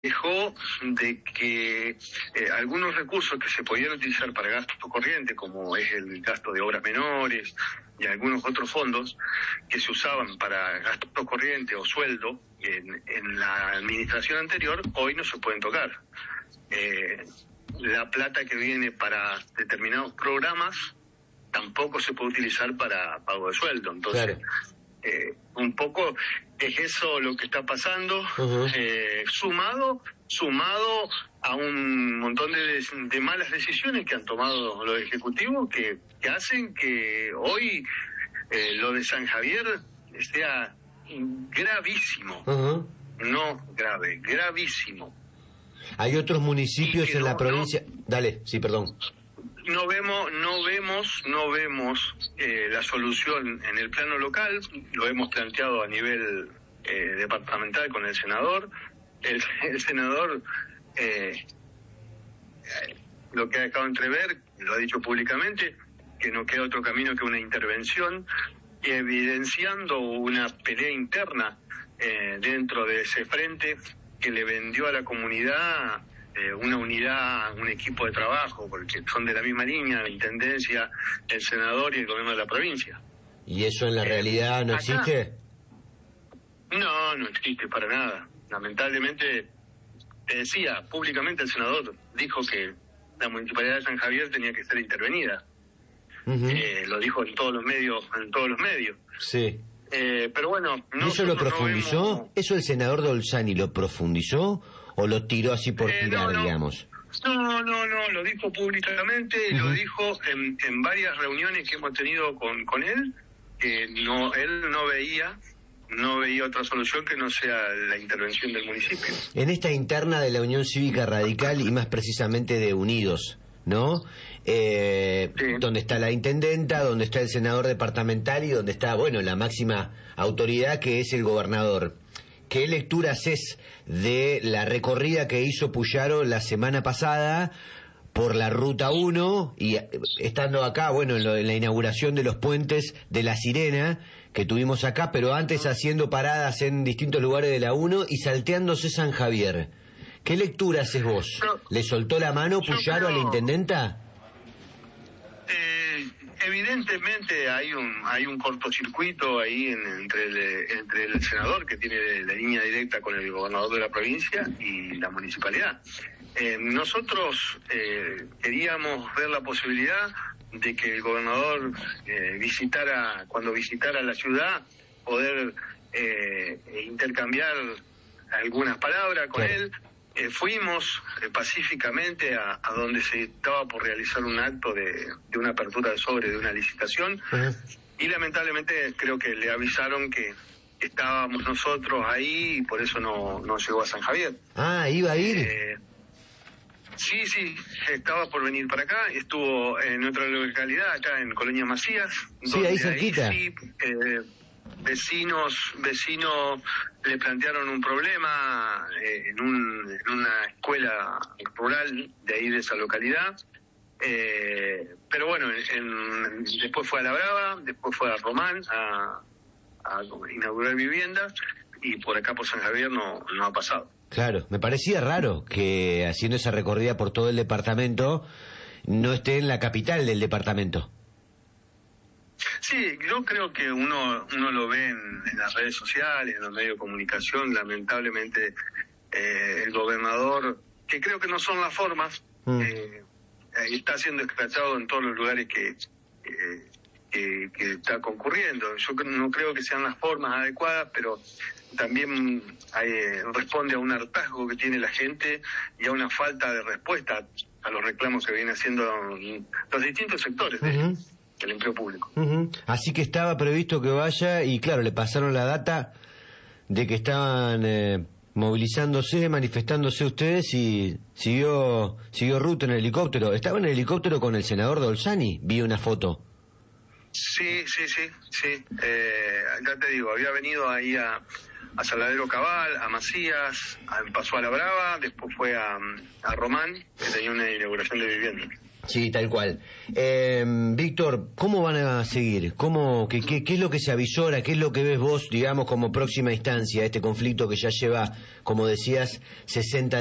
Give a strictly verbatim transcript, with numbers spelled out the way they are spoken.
dejó de que eh, algunos recursos que se podían utilizar para gasto corriente, como es el gasto de obras menores y algunos otros fondos que se usaban para gasto corriente o sueldo en, en la administración anterior, hoy no se pueden tocar. Eh, la plata que viene para determinados programas tampoco se puede utilizar para pago de sueldo. Entonces, claro. eh, un poco es eso lo que está pasando, uh-huh. eh, sumado sumado a un montón de, de malas decisiones que han tomado los ejecutivos que, que hacen que hoy eh, lo de San Javier sea gravísimo, uh-huh. no grave, gravísimo. Hay otros municipios en no, la provincia. No, Dale, sí, perdón. No vemos, no vemos, no vemos eh, la solución en el plano local. Lo hemos planteado a nivel eh, departamental con el senador. El, el senador eh, lo que ha dejado entrever, lo ha dicho públicamente, que no queda otro camino que una intervención, evidenciando una pelea interna eh, dentro de ese frente que le vendió a la comunidad eh, una unidad, un equipo de trabajo, porque son de la misma línea, la Intendencia, el senador y el gobierno de la provincia. ¿Y eso en la eh, realidad no acá, existe? No, no existe para nada. Lamentablemente, te decía, públicamente el senador dijo que la Municipalidad de San Javier tenía que ser intervenida. Uh-huh. Eh, lo dijo en todos los medios, en todos los medios. Sí. Eh, pero bueno, no, ¿eso lo profundizó? No vemos... ¿Eso el senador Dolzani lo profundizó o lo tiró así por eh, tirar, no, no. digamos? No, no, no, lo dijo públicamente, uh-huh. lo dijo en, en varias reuniones que hemos tenido con, con él, que no, él no veía, no veía otra solución que no sea la intervención del municipio. En esta interna de la Unión Cívica Radical y más precisamente de Unidos, ¿no? Eh, sí. Donde está la intendenta, donde está el senador departamental y donde está, bueno, la máxima autoridad que es el gobernador. ¿Qué lecturas es de la recorrida que hizo Puyaro la semana pasada por la Ruta uno y estando acá, bueno, en, lo, en la inauguración de los puentes de La Sirena que tuvimos acá, pero antes haciendo paradas en distintos lugares de la uno y salteándose San Javier? ¿Qué lectura haces vos? No, ¿Le soltó la mano Puyaro creo, a la intendenta? Eh, evidentemente hay un hay un cortocircuito ahí en, entre, el, entre el senador, que tiene la línea directa con el gobernador de la provincia, y la municipalidad. Eh, nosotros eh, queríamos ver la posibilidad de que el gobernador eh, visitara, cuando visitara la ciudad, poder eh, intercambiar algunas palabras con claro. él. Eh, fuimos eh, pacíficamente a, a donde se estaba por realizar un acto de, de una apertura de sobre de una licitación, uh-huh. y lamentablemente creo que le avisaron que estábamos nosotros ahí y por eso no, no llegó a San Javier. Ah, ¿iba a ir? Eh, sí, sí, estaba por venir para acá, estuvo en otra localidad, acá en Colonia Macías. Sí, ahí cerquita. Ahí, sí, eh, vecinos vecinos le plantearon un problema eh, en, un, en una escuela rural de ahí de esa localidad, eh, pero bueno, en, después fue a La Brava, después fue a Román a, a inaugurar viviendas, y por acá por San Javier no, no ha pasado. Claro, me parecía raro que haciendo esa recorrida por todo el departamento no esté en la capital del departamento. Sí, yo creo que uno uno lo ve en, en las redes sociales, en los medios de comunicación. Lamentablemente eh, el gobernador, que creo que no son las formas, mm. eh, está siendo escrachado en todos los lugares que, eh, que, que está concurriendo. Yo no creo que sean las formas adecuadas, pero también hay, responde a un hartazgo que tiene la gente y a una falta de respuesta a los reclamos que vienen haciendo los distintos sectores de uh-huh. el empleo público. Uh-huh. Así que estaba previsto que vaya y claro, le pasaron la data de que estaban eh, movilizándose, manifestándose ustedes, y siguió siguió ruta en el helicóptero. ¿Estaba en el helicóptero con el senador Dolzani? Vi una foto. Sí, sí, sí, sí. Eh, ya te digo, había venido ahí a, a Saladero Cabal, a Macías, a, pasó a La Brava, después fue a, a Román, que tenía una inauguración de vivienda. Sí, tal cual. Eh, Víctor, ¿cómo van a seguir? ¿Cómo, qué, qué, ¿Qué es lo que se avisora? ¿Qué es lo que ves vos, digamos, como próxima instancia, este conflicto que ya lleva, como decías, sesenta